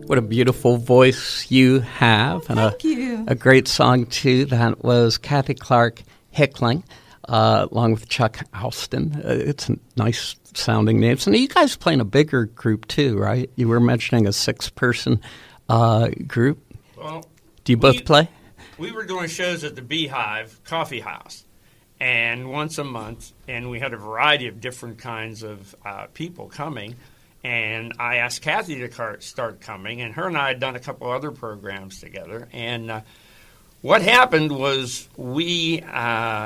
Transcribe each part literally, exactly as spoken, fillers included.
What a beautiful voice you have. And Thank a, you. a great song, too. That was Kathy Clark Hickling, uh, along with Chuck Alston. Uh, it's a nice sounding name. So you guys play in a bigger group, too, right? You were mentioning a six-person uh, group. Well, Do you both we, play? We were doing shows at the Beehive Coffee House, and once a month, and we had a variety of different kinds of uh, people coming. And I asked Kathy to car- start coming, and her and I had done a couple other programs together. And uh, what happened was we uh,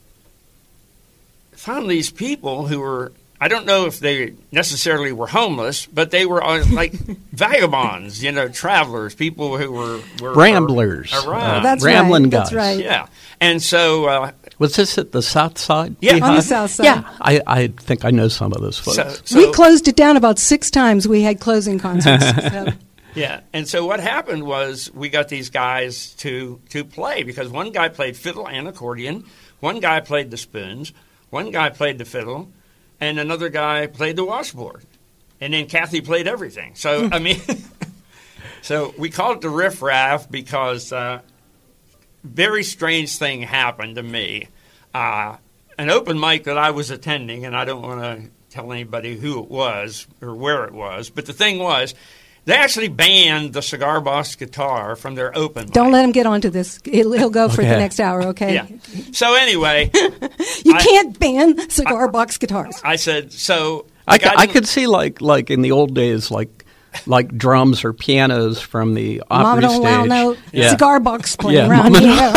found these people who were, I don't know if they necessarily were homeless, but they were uh, like vagabonds, you know, travelers, people who were, were Ramblers. around. Uh, That's Rambling right. guys. That's right. Yeah. And so uh, Was this at the South Side? Yeah. Beehive? On the South Side. Yeah, I, I think I know some of those folks. So, so, we closed it down about six times. We had closing concerts. So. yeah, and so what happened was we got these guys to to play because one guy played fiddle and accordion, one guy played the spoons, one guy played the fiddle, and another guy played the washboard, and then Kathy played everything. So I mean, so we called it the Riff Raff because uh, very strange thing happened to me. Uh, an open mic that I was attending, and I don't want to tell anybody who it was or where it was, but the thing was, they actually banned the Cigar Box guitar from their open mic. Don't let him get onto this. He'll, he'll go for Okay. the next hour, okay? Yeah. So anyway, You I- can't ban cigar box guitars. I said, so... I, the c- guy I didn't- could see like like in the old days, like like drums or pianos from the Mama opera don't stage. allow no Yeah. cigar box playing Yeah, around Mama here.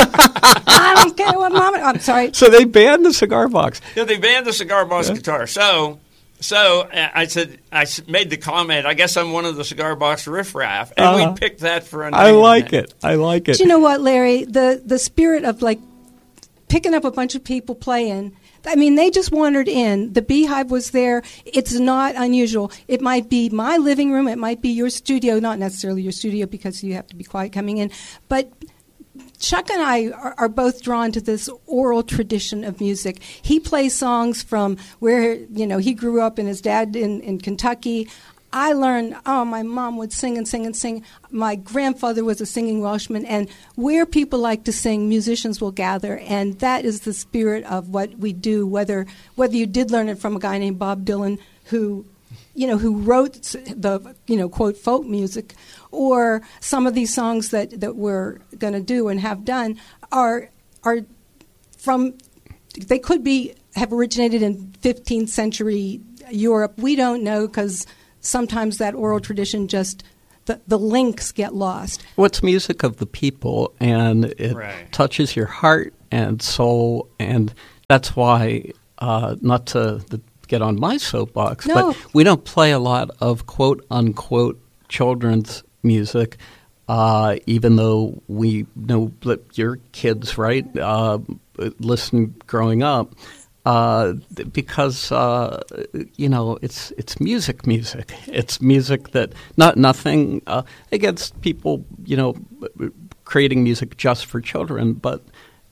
I don't care what Mama... I'm sorry. So they banned the cigar box. Yeah, they banned the Cigar Box guitar. So... So uh, I said, I s- made the comment, I guess I'm one of the Cigar Box Riff Raff, and Uh-huh. we picked that for a name. I like it. I like it. Do you know what, Larry? The the spirit of like picking up a bunch of people playing. I mean, they just wandered in. The Beehive was there. It's not unusual. It might be my living room. It might be your studio. Not necessarily your studio because you have to be quiet coming in. But Chuck and I are, are both drawn to this oral tradition of music. He plays songs from where, you know, he grew up and his dad in, in Kentucky. I learned, oh, my mom would sing and sing and sing. My grandfather was a singing Welshman. And where people like to sing, musicians will gather. And that is the spirit of what we do, whether whether you did learn it from a guy named Bob Dylan who, you know, who wrote the, you know, quote, folk music, or some of these songs that, that we're going to do and have done are are from, they could be, have originated in fifteenth century Europe. We don't know because sometimes that oral tradition just, the, the links get lost. What's music of the people, and it Right. touches your heart and soul, and that's why, uh, not to the, get on my soapbox, No. but we don't play a lot of quote-unquote children's music, uh, even though we know that your kids, right, uh, listen growing up. Uh, because uh, you know it's it's music, music. It's music that not nothing uh, against people, you know, creating music just for children, but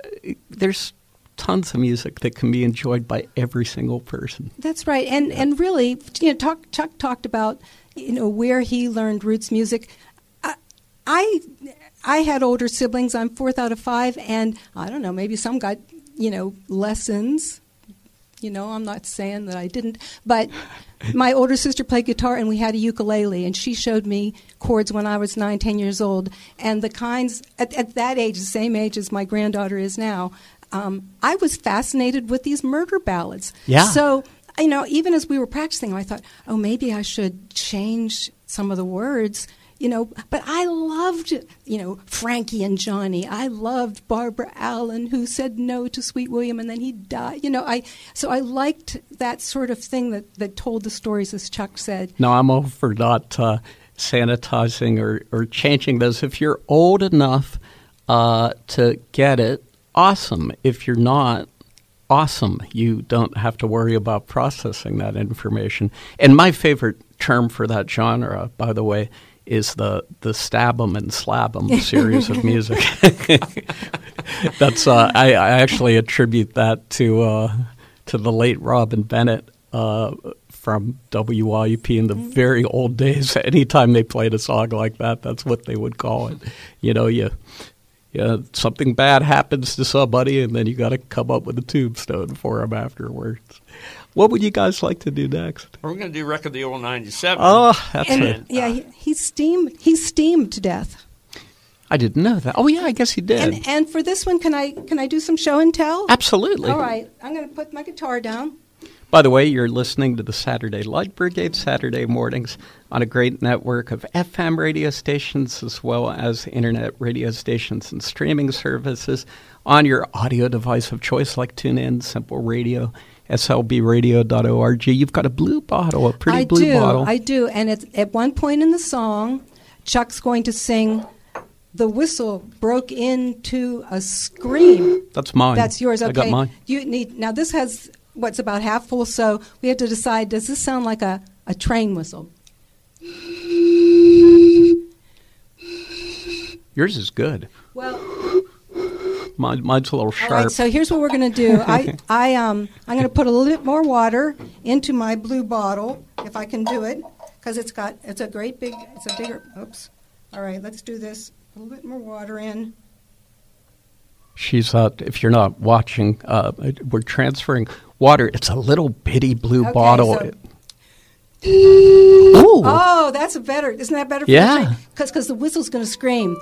there's tons of music that can be enjoyed by every single person. That's right, and and really, you know, talk, Chuck talked about, you know, where he learned roots music. I, I I had older siblings. I'm fourth out of five, and I don't know, maybe some got, you know, lessons. You know, I'm not saying that I didn't, but my older sister played guitar, and we had a ukulele, and she showed me chords when I was nine, ten years old, and the kinds at, at that age, the same age as my granddaughter is now. Um, I was fascinated with these murder ballads. Yeah. So, you know, even as we were practicing, I thought, oh, maybe I should change some of the words, you know. But I loved, you know, Frankie and Johnny. I loved Barbara Allen, who said no to Sweet William, and then he died. You know, I so I liked that sort of thing that, that told the stories, as Chuck said. No, I'm all for not uh, sanitizing or, or changing those. If you're old enough uh, to get it, awesome. If you're not, awesome. You don't have to worry about processing that information. And my favorite term for that genre, by the way, is the the stab 'em and slab 'em series of music. That's uh, I, I actually attribute that to uh, to the late Robin Bennett uh, from W I U P in the mm-hmm. very old days. Anytime they played a song like that, that's what they would call it. You know, you, you something bad happens to somebody, and then you got to come up with a tombstone for them afterwards. What would you guys like to do next? We're going to do Record of the Old ninety-seven. Oh, that's and, it. Yeah, he, he's steamed. He's steamed to death. I didn't know that. Oh, yeah, I guess he did. And, and for this one, can I can I do some show and tell? Absolutely. All right. I'm going to put my guitar down. By the way, you're listening to the Saturday Light Brigade Saturday mornings on a great network of F M radio stations as well as internet radio stations and streaming services on your audio device of choice like TuneIn, Simple Radio, S L B radio dot org. You've got a blue bottle, a pretty I blue do, bottle. I do. And it's, at one point in the song, Chuck's going to sing, "The whistle broke into a scream." That's mine. That's yours. Okay. I got mine. You need now. This has what's about half full, so we have to decide. Does this sound like a, a train whistle? Yours is good. Well, Mine, mine's a little sharp. all right. So here's what we're going to do. I I um I'm going to put a little bit more water into my blue bottle if I can do it, because it's got it's a great big it's a bigger. Oops. All right. Let's do this. A little bit more water in. She's uh, if you're not watching, uh, we're transferring water. It's a little bitty blue Okay, bottle. so- Ooh. Oh, that's a better. Isn't that better? For Yeah. Because because the whistle's going to scream.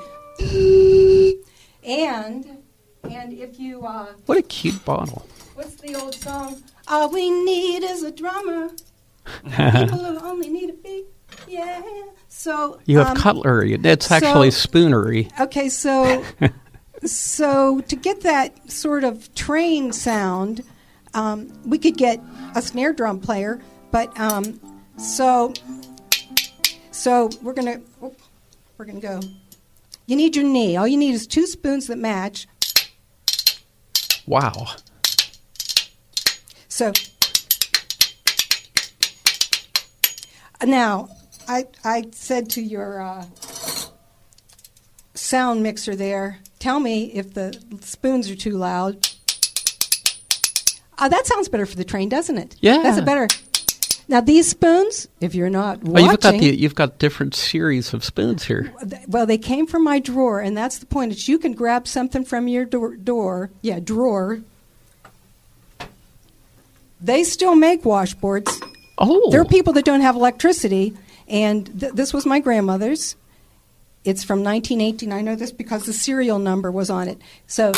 And and if you uh, What a cute bottle. what's the old song? All we need is a drummer. People who only need a beat. Yeah. So You have um, cutlery. It's so- actually spoonery. Okay, so so to get that sort of train sound, um, we could get a snare drum player, but um, so so we're gonna oh, we're gonna go. You need your knee. All you need is two spoons that match. Wow. So now I I said to your uh, sound mixer there, tell me if the spoons are too loud. Uh, that sounds better for the train, doesn't it? Yeah. That's a better. Now these spoons, if you're not Oh, watching, you've got the, you've got different series of spoons here. well, they came from my drawer, and that's the point. It's you can grab something from your door, door yeah, drawer. They still make washboards. Oh. There are people that don't have electricity, and th- this was my grandmother's. It's from nineteen eighteen. I know this because the serial number was on it. So,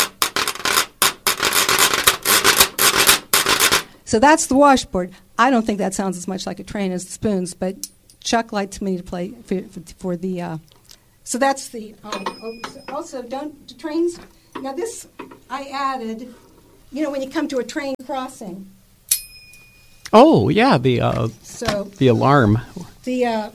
so that's the washboard. I don't think that sounds as much like a train as the spoons, but Chuck liked me to play for, for, for the. Uh, so that's the. Um, oh, also, don't the trains. Now this I added. You know, when you come to a train crossing. Oh, yeah, the uh, So the alarm. the. Uh,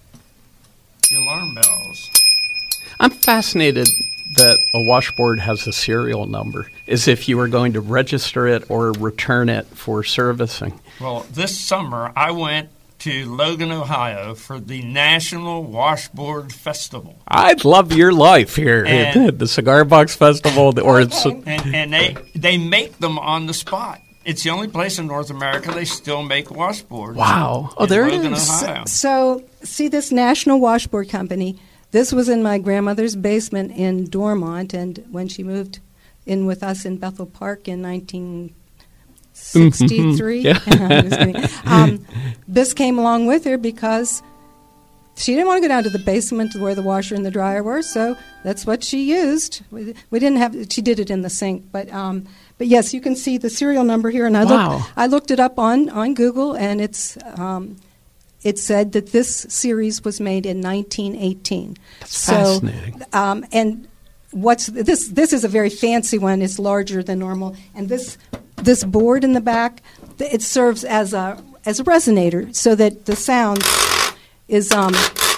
The alarm bells. I'm fascinated that a washboard has a serial number, as if you were going to register it or return it for servicing. Well, this summer I went to Logan, Ohio for the National Washboard Festival. I'd love your life here And- at the Cigar Box Festival, or it's Okay. And, and they, they make them on the spot. It's the only place in North America they still make washboards. wow. Oh, in there it Logan, is. Ohio. So, see this National Washboard Company. This was in my grandmother's basement in Dormont, and when she moved in with us in Bethel Park in nineteen sixty-three, Yeah. I'm just kidding. Um, this came along with her because she didn't want to go down to the basement where the washer and the dryer were, so that's what she used. We, we didn't have. She did it in the sink, but. Um, But yes, you can see the serial number here, and I Wow. looked. I looked it up on, on Google, and it's um, it said that this series was made in nineteen eighteen. That's so, fascinating. Um, and what's this? This is a very fancy one. It's larger than normal, and this this board in the back, th- it serves as a as a resonator, so that the sound is um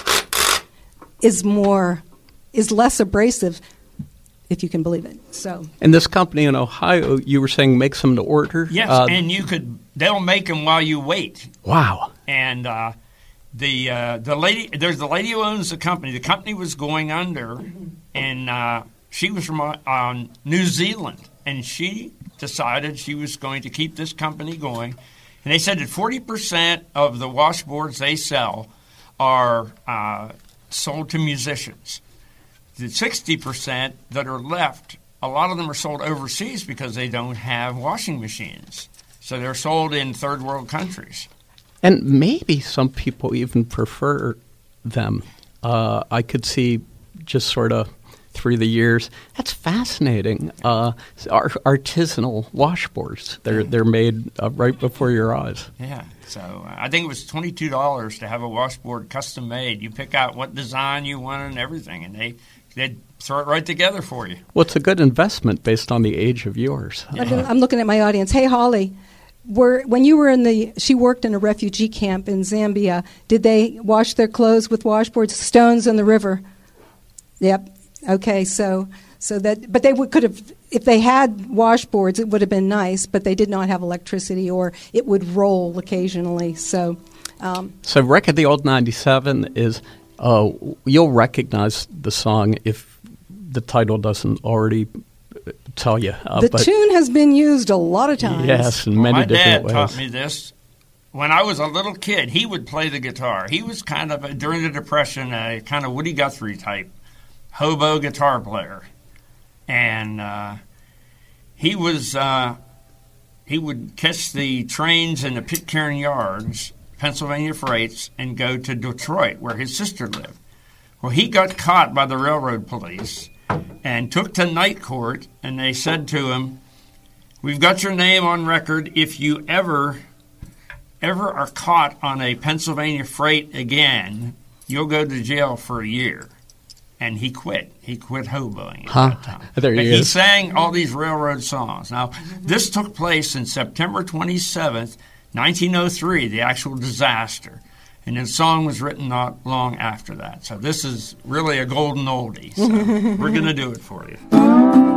is more is less abrasive, if you can believe it. So. And this company in Ohio, you were saying makes them to order? Yes, Uh, and you could. They'll make them while you wait. wow. And uh, the uh, the lady, there's the lady who owns the company. The company was going under, and uh, she was from uh, New Zealand, and she decided she was going to keep this company going. And they said that forty percent of the washboards they sell are uh, sold to musicians. The sixty percent that are left, a lot of them are sold overseas because they don't have washing machines. So they're sold in third world countries. And maybe some people even prefer them. Uh, I could see just sort of through the years. That's fascinating. Uh, art- artisanal washboards. They're they're made uh, right before your eyes. Yeah. So uh, I think it was twenty-two dollars to have a washboard custom made. You pick out what design you want and everything, and they they'd throw it right together for you. Well, it's a good investment based on the age of yours. Yeah. I'm looking at my audience. Hey, Holly. Were, when you were in the, she worked in a refugee camp in Zambia. Did they wash their clothes with washboards, stones in the river? Yep. Okay. So, so that, but they would, could have, if they had washboards, it would have been nice. But they did not have electricity, or it would roll occasionally. So, um, so Record the Old ninety-seven is, uh, you'll recognize the song if the title doesn't already tell you. Uh, the but tune has been used a lot of times. Yes, in well, many my different dad ways. taught me this. When I was a little kid, he would play the guitar. He was kind of, a, during the Depression, a kind of Woody Guthrie type hobo guitar player. And uh, he was, uh, he would catch the trains in the Pitcairn Yards, Pennsylvania freights, and go to Detroit, where his sister lived. Well, he got caught by the railroad police and took to night court, and they said to him, "We've got your name on record. If you ever, ever are caught on a Pennsylvania freight again, you'll go to jail for a year." And he quit. He quit hoboing at huh. that time. There he but is. He sang all these railroad songs. Now, this took place in September twenty-seventh, nineteen oh three, the actual disaster. And the song was written not long after that. So this is really a golden oldie. So we're going to do it for you.